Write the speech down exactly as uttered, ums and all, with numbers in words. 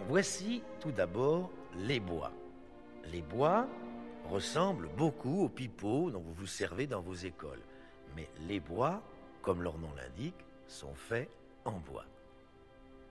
Voici tout d'abord les bois. Les bois ressemblent beaucoup aux pipeaux dont vous vous servez dans vos écoles. Mais les bois, comme leur nom l'indique, sont faits en bois.